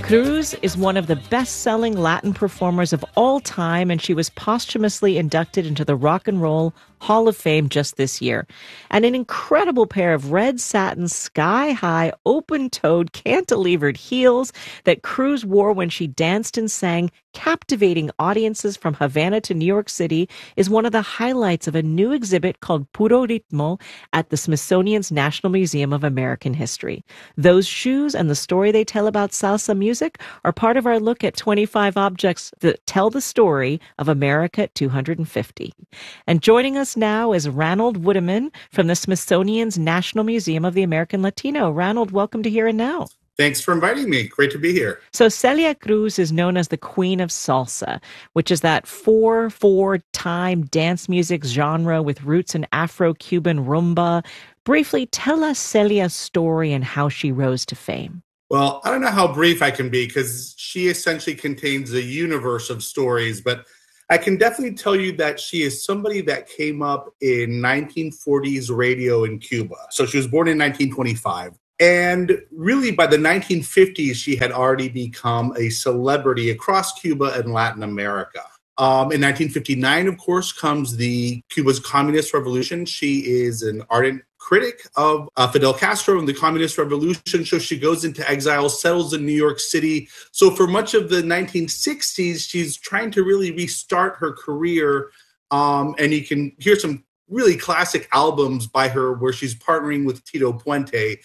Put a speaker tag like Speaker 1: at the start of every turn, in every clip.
Speaker 1: Cruz is one of the best-selling Latin performers of all time, and she was posthumously inducted into the Rock and Roll Hall of Fame just this year. And an incredible pair of red satin, sky-high, open-toed, cantilevered heels that Cruz wore when she danced and sang, captivating audiences from Havana to New York City, is one of the highlights of a new exhibit called Puro Ritmo at the Smithsonian's National Museum of American History. Those shoes and the story they tell about salsa music are part of our look at 25 objects that tell the story of America at 250. And joining us now is Ranald Woodeman from the Smithsonian's National Museum of the American Latino. Ranald, welcome to Here and Now.
Speaker 2: Thanks for inviting me. Great to be here.
Speaker 1: So Celia Cruz is known as the Queen of Salsa, which is that 4/4-time dance music genre with roots in Afro-Cuban rumba. Briefly, tell us Celia's story and how she rose to fame.
Speaker 2: Well, I don't know how brief I can be because she essentially contains a universe of stories, but I can definitely tell you that she is somebody that came up in 1940s radio in Cuba. So she was born in 1925. And really by the 1950s, she had already become a celebrity across Cuba and Latin America. In 1959, of course, comes Cuba's Communist Revolution. She is an ardent critic of Fidel Castro and the Communist Revolution. So she goes into exile, settles in New York City. So for much of the 1960s, she's trying to really restart her career. And you can hear some really classic albums by her where she's partnering with Tito Puente,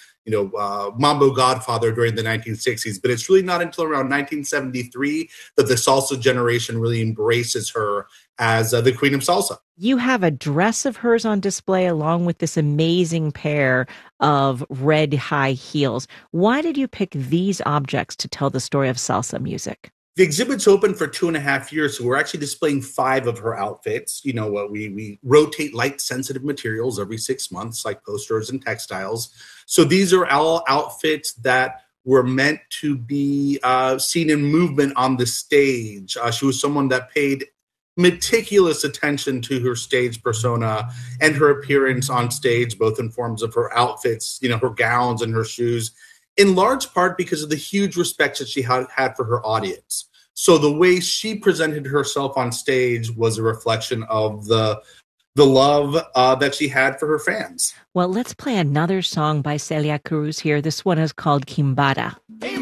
Speaker 2: Mambo Godfather during the 1960s. But it's really not until around 1973 that the salsa generation really embraces her as the Queen of Salsa.
Speaker 1: You have a dress of hers on display along with this amazing pair of red high heels. Why did you pick these objects to tell the story of salsa music?
Speaker 2: The exhibit's open for 2.5 years, so we're actually displaying 5 of her outfits. We rotate light-sensitive materials every 6 months, like posters and textiles. So these are all outfits that were meant to be seen in movement on the stage. She was someone that paid meticulous attention to her stage persona and her appearance on stage, both in forms of her outfits, her gowns and her shoes, in large part because of the huge respect that she had for her audience. So the way she presented herself on stage was a reflection of the love that she had for her fans.
Speaker 1: Well, let's play another song by Celia Cruz here. This one is called Quimbara.